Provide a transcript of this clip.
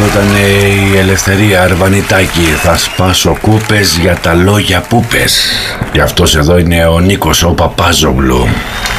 ήταν η Ελευθερία Αρβανιτάκη. Θα σπάσω κούπες για τα λόγια που πες. Γι' αυτός εδώ είναι ο Νίκος ο Παπάζογλου.